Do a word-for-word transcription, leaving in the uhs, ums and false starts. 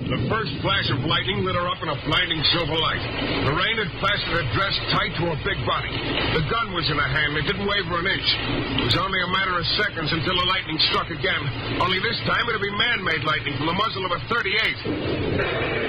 The first flash of lightning lit her up in a blinding silver light. The rain had plastered her dress tight to her big body. The gun was in her hand. It didn't waver an inch. It was only a matter of seconds until the lightning struck again. Only this time it would be man-made lightning from the muzzle of a thirty-eight.